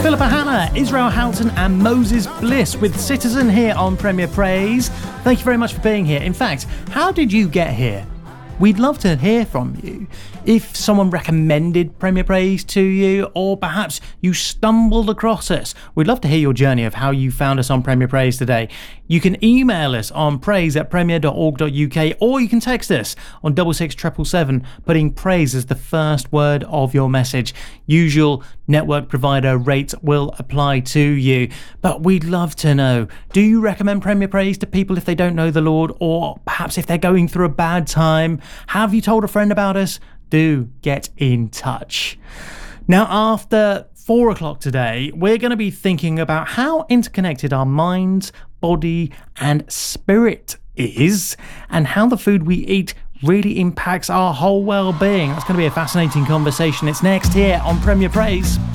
Philippa Hanna, Israel Houghton and Moses Bliss with Citizen here on Premier Praise. Thank you very much for being here. In fact, how did you get here? We'd love to hear from you. If someone recommended Premier Praise to you, or perhaps you stumbled across us, we'd love to hear your journey of how you found us on Premier Praise today. You can email us on praise@premier.org.uk, or you can text us on 66777, putting praise as the first word of your message. Usual network provider rates will apply to you. But we'd love to know, do you recommend Premier Praise to people if they don't know the Lord, or perhaps if they're going through a bad time? Have you told a friend about us? Do get in touch. Now, after 4 o'clock today, we're going to be thinking about how interconnected our minds, body and spirit is, and how the food we eat really impacts our whole well-being. That's going to be a fascinating conversation. It's next here on Premier Praise.